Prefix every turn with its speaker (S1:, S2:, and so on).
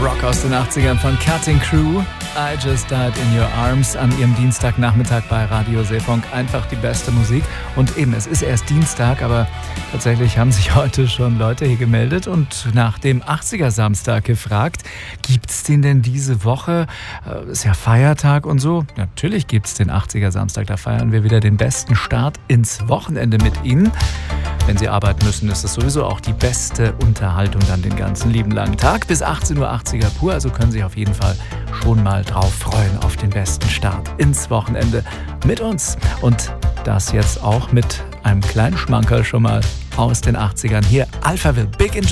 S1: Rock aus den 80ern von Cutting Crew. I Just Died in Your Arms an ihrem Dienstagnachmittag bei Radio Seefunk. Einfach die beste Musik. Und eben, es ist erst Dienstag, aber tatsächlich haben sich heute schon Leute hier gemeldet und nach dem 80er-Samstag gefragt, gibt's den denn diese Woche? Ist ja Feiertag und so. Natürlich gibt's den 80er-Samstag. Da feiern wir wieder den besten Start ins Wochenende mit Ihnen. Wenn Sie arbeiten müssen, ist es sowieso auch die beste Unterhaltung dann den ganzen lieben langen Tag. Bis 18 Uhr 80er pur, also können Sie sich auf jeden Fall schon mal drauf freuen, auf den besten Start ins Wochenende mit uns. Und das jetzt auch mit einem kleinen Schmankerl schon mal aus den 80ern. Hier Alphaville, Big in